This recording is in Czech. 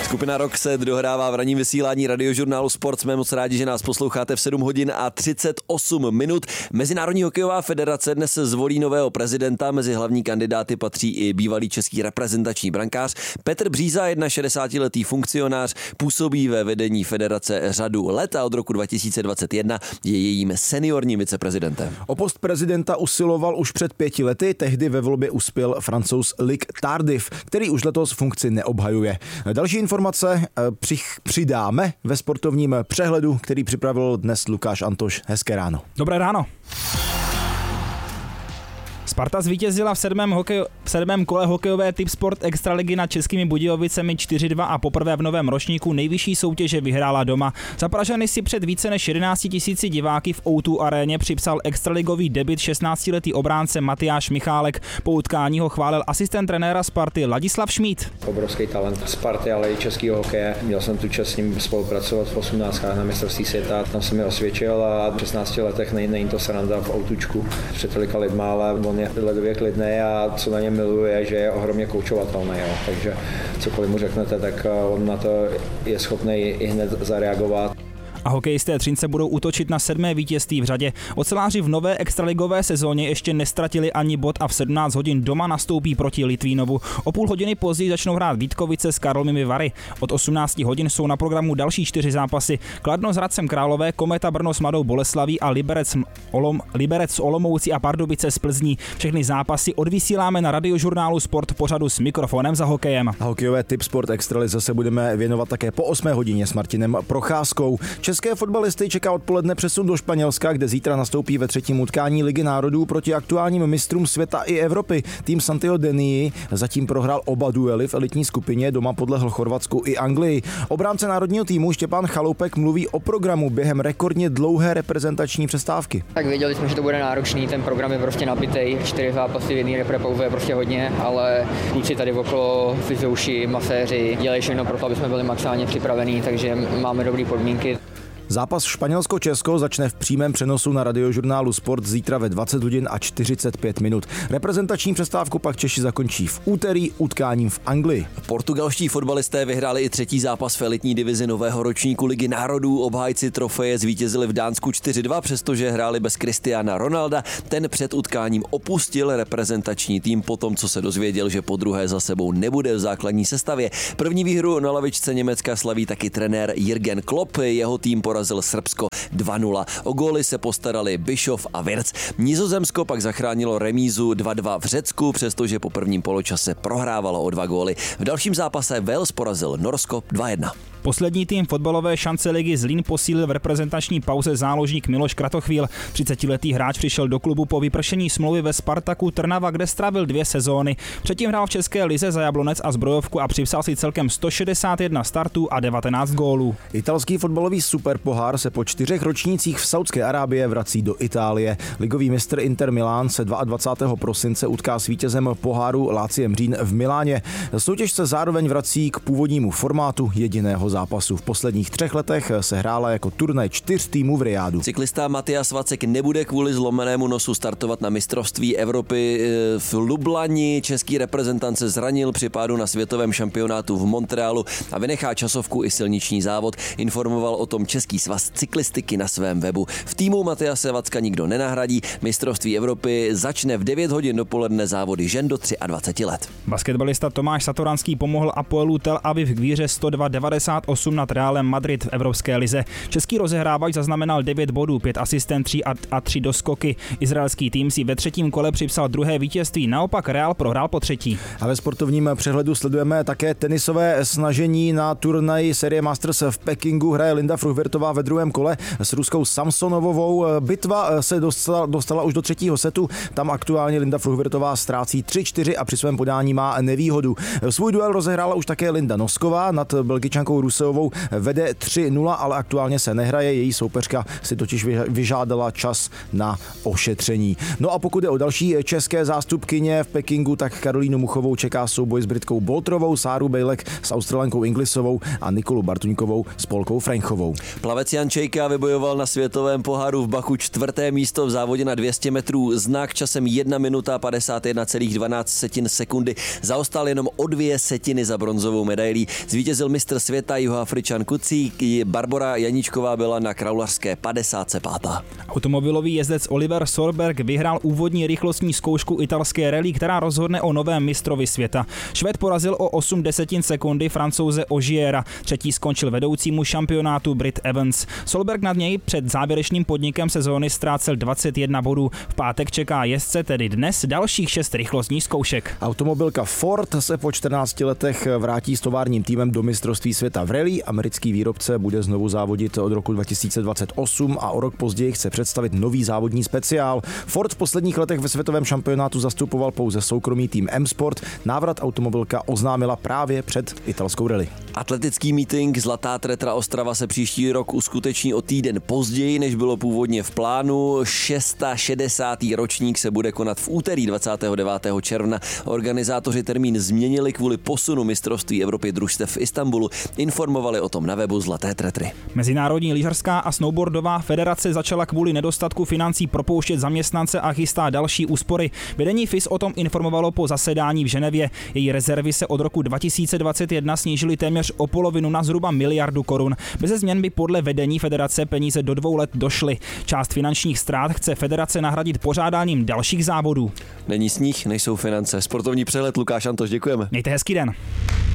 Skupina Rock se dohrává v ranním vysílání radiožurnálu Sport. Jsme moc rádi, že nás posloucháte v 7 hodin a 38 minut. Mezinárodní hokejová federace dnes zvolí nového prezidenta. Mezi hlavní kandidáty patří i bývalý český reprezentační brankář Petr Bříza, 61letý funkcionář, působí ve vedení federace řadu let a od roku 2021 je jejím seniorním viceprezidentem. O post prezidenta usiloval už před 5 lety, tehdy ve volbě uspěl Francouz Luc Tardif, který už letos funkci neobhajuje. Další informace přidáme ve sportovním přehledu, který připravil dnes Lukáš Antoš. Hezké ráno. Dobré ráno. Sparta zvítězila v 7. kole hokejové Tipsport Extraligy nad Českými Budějovicemi 4-2 a poprvé v novém ročníku nejvyšší soutěže vyhrála doma. Za Pražany si před více než 11 000 diváky v O2 aréně připsal extraligový debut 16letý obránce Matyáš Michálek. Po utkání ho chválil asistent trenéra Sparty Ladislav Šmíd. Obrovský talent Sparty, ale i českého hokeje. Měl jsem tu čest s ním spolupracovat v 18 na mistrovství světa. Tam se mi osvědčil a v 16 letech není to sranda v outučku před tolika lidma, ale on je ledově klidný a co na něm miluje, že je ohromně koučovatelný. Takže cokoliv mu řeknete, tak on na to je schopný i hned zareagovat. A hokejisté Třince budou útočit na 7. vítězství v řadě. Oceláři v nové extraligové sezóně ještě nestratili ani bod a v 17 hodin doma nastoupí proti Litvínovu. O půl hodiny později začnou hrát Vítkovice s Karlovými Vary. Od 18 hodin jsou na programu další 4 zápasy. Kladno s Hradcem Králové, Kometa Brno s Mladou Boleslaví a Liberec s Olomoucí a Pardubice s Plzní. Všechny zápasy odvysíláme na radiožurnálu Sport v pořadu S mikrofonem za hokejem. Hokejové Tipsport Extralize se budeme věnovat také po 8 hodině s Martinem Procházkou. České fotbalisty čeká odpoledne přesun do Španělska, kde zítra nastoupí ve 3. utkání Ligy národů proti aktuálním mistrům světa i Evropy. Tým Santiago Denii zatím prohrál oba duely v elitní skupině, doma podlehl Chorvatsku i Anglii. Obránce národního týmu Štěpán Chaloupek mluví o programu během rekordně dlouhé reprezentační přestávky. Tak věděli jsme, že to bude náročný, ten program je prostě nabitej, 4 zápasy v jedné repre je prostě hodně, ale kluci tady okolo, fyziouši, maséři dělají všechno pro to, aby jsme byli maximálně připravení, takže máme dobré podmínky. Zápas Španělsko-Česko začne v přímém přenosu na radiožurnálu Sport zítra ve 20 hodin a 45 minut. Reprezentační přestávku pak Češi zakončí v úterý utkáním v Anglii. Portugalští fotbalisté vyhráli i 3. zápas v elitní divizi nového ročníku Ligy národů. Obhájci trofeje zvítězili v Dánsku 4-2, přestože hráli bez Cristiana Ronalda. Ten před utkáním opustil reprezentační tým po tom, co se dozvěděl, že podruhé za sebou nebude v základní sestavě. První výhru na lavičce Německa slaví taky trenér Jürgen Klopp. Jeho tým porazil Srbsko 2-0. O góly se postarali Bischoff a Wirtz. Nizozemsko pak zachránilo remízu 2-2 v Řecku, přestože po prvním poločase prohrávalo o 2 góly. V dalším zápase Wales porazil Norsko 2-1. Poslední tým fotbalové šance ligy Zlín posílil v reprezentační pauze záložník Miloš Kratochvíl. 30letý hráč přišel do klubu po vypršení smlouvy ve Spartaku Trnava, kde strávil 2 sezóny. Předtím hrál v české lize za Jablonec a Zbrojovku a připsal si celkem 161 startů a 19 gólů. Italský fotbalový superpohár se po 4 ročnících v Saudské Arábie vrací do Itálie. Ligový mistr Inter Milán se 22. prosince utká s vítězem poháru Láciem Řín v Miláně. Soutěž se zároveň vrací k původnímu formátu jediného zápasu. V posledních 3 letech se hrála jako turnaj 4 týmů v Riádu. Cyklista Matyáš Vacek nebude kvůli zlomenému nosu startovat na mistrovství Evropy v Lublani. Český reprezentant se zranil při pádu na světovém šampionátu v Montrealu a vynechá časovku i silniční závod. Informoval o tom Český svaz cyklistiky na svém webu. V týmu Matyáše Vacka nikdo nenahradí. Mistrovství Evropy začne v 9 hodin dopoledne závody žen do 23 let. Basketbalista Tomáš Satoranský pomohl Apoelu Tel Aviv k výhře 102-98 nad Realem Madrid v Evropské lize. Český rozehrávač zaznamenal 9 bodů, 5 asistent, 3 a 3 doskoky. Izraelský tým si ve 3. kole připsal 2. vítězství, naopak Real prohrál po 3. A ve sportovním přehledu sledujeme také tenisové snažení na turnaji série Masters v Pekingu. Hraje Linda Fruhvirtová ve 2. kole s ruskou Samsonovovou. Bitva se dostala už do 3. setu. Tam aktuálně Linda Fruhvirtová ztrácí 3-4 a při svém podání má nevýhodu. Svůj duel rozehrála už také Linda Nosková nad Belgičankou Rusovou vede 3-0, ale aktuálně se nehraje. Její soupeřka si totiž vyžádala čas na ošetření. No a pokud jde o další české zástupkyně v Pekingu, tak Karolínu Muchovou čeká souboj s Britkou Boltrovou, Sáru Bejlek s Australankou Inglisovou a Nikolu Bartuňkovou s Polkou Frenchovou. Plavec Jan Čejka vybojoval na světovém poháru v Baku 4. místo v závodě na 200 metrů znak časem 1 minuta 51,12 sekundy. Zaostal jenom o 2 setiny za bronzovou medailí. Zvítězil mistr světa Jihoafričan Kucík, Barbora Janíčková byla na kraulařské 55. Automobilový jezdec Oliver Solberg vyhrál úvodní rychlostní zkoušku italské rally, která rozhodne o novém mistrovi světa. Švéd porazil o 8 desetin sekundy Francouze Ogiera. Třetí skončil vedoucímu šampionátu Brit Evans. Solberg nad něj před závěrečným podnikem sezóny ztrácel 21 bodů. V pátek čeká jezdce tedy dnes dalších 6 rychlostních zkoušek. Automobilka Ford se po 14 letech vrátí s továrním týmem do mistrovství světa v rally. Americký výrobce bude znovu závodit od roku 2028 a o rok později chce představit nový závodní speciál. Ford v posledních letech ve světovém šampionátu zastupoval pouze soukromý tým M-Sport. Návrat automobilka oznámila právě před italskou rally. Atletický meeting Zlatá Tretra Ostrava se příští rok uskuteční o týden později, než bylo původně v plánu. 660. ročník se bude konat v úterý 29. června. Organizátoři termín změnili kvůli posunu mistrovství Evropy družstev v Istanbulu. Informovali o tom na webu Zlaté Tretry. Mezinárodní lyžařská a snowboardová federace začala kvůli nedostatku financí propouštět zaměstnance a chystá další úspory. Vedení FIS o tom informovalo po zasedání v Ženevě. Její rezervy se od roku 2021 snížily téměř o polovinu na zhruba miliardu korun. Beze změn by podle vedení federace peníze do 2 let došly. Část finančních ztrát chce federace nahradit pořádáním dalších závodů. Není sníh, nejsou finance. Sportovní přehled Lukáš Antoš, děkujeme. Mějte hezký den.